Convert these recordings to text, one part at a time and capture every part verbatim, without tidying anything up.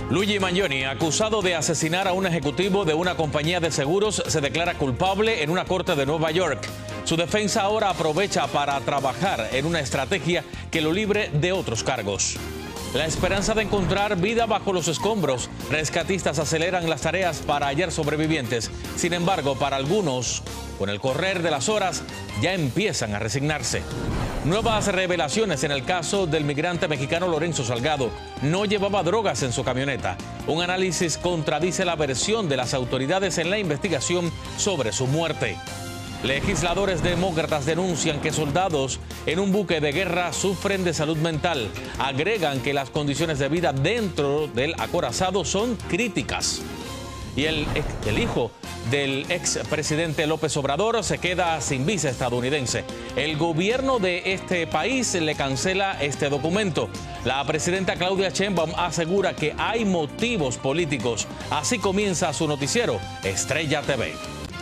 Luigi Mangione, acusado de asesinar a un ejecutivo de una compañía de seguros, se declara culpable en una corte de Nueva York. Su defensa ahora aprovecha para trabajar en una estrategia que lo libre de otros cargos. La esperanza de encontrar vida bajo los escombros. Rescatistas aceleran las tareas para hallar sobrevivientes. Sin embargo, para algunos, con el correr de las horas, ya empiezan a resignarse. Nuevas revelaciones en el caso del migrante mexicano Lorenzo Salgado. No llevaba drogas en su camioneta. Un análisis contradice la versión de las autoridades en la investigación sobre su muerte. Legisladores demócratas denuncian que soldados en un buque de guerra sufren de salud mental. Agregan que las condiciones de vida dentro del acorazado son críticas. Y el, el hijo del expresidente López Obrador se queda sin visa estadounidense. El gobierno de este país le cancela este documento. La presidenta Claudia Sheinbaum asegura que hay motivos políticos. Así comienza su noticiero, Estrella T V.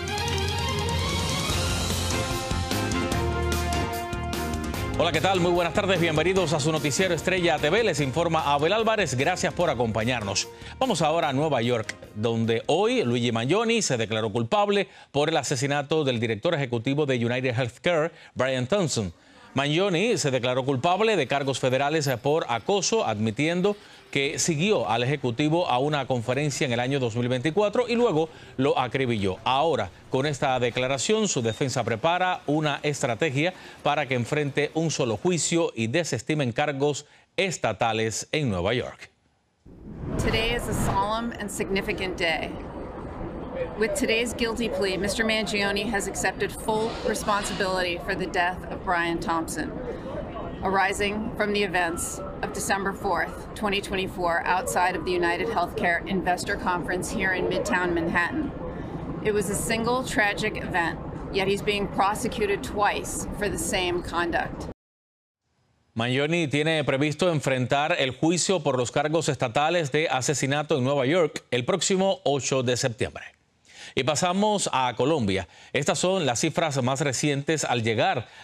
Hola, ¿qué tal? Muy buenas tardes, bienvenidos a su noticiero Estrella T V. Les informa Abel Álvarez, gracias por acompañarnos. Vamos ahora a Nueva York, donde hoy Luigi Mangione se declaró culpable por el asesinato del director ejecutivo de United Healthcare, Brian Thompson. Mangione se declaró culpable de cargos federales por acoso, admitiendo que siguió al ejecutivo a una conferencia en el año dos mil veinticuatro y luego lo acribilló. Ahora, con esta declaración, su defensa prepara una estrategia para que enfrente un solo juicio y desestimen cargos estatales en Nueva York. Today is a solemn and significant day. With today's guilty plea, Mister Mangione has accepted full responsibility for the death of Brian Thompson, arising from the events of December fourth, twenty twenty-four, outside of the United Healthcare Investor Conference here in Midtown Manhattan. It was a single tragic event, yet he's being prosecuted twice for the same conduct. Mangione tiene previsto enfrentar el juicio por los cargos estatales de asesinato en Nueva York el próximo ocho de septiembre. Y pasamos a Colombia. Estas son las cifras más recientes al llegar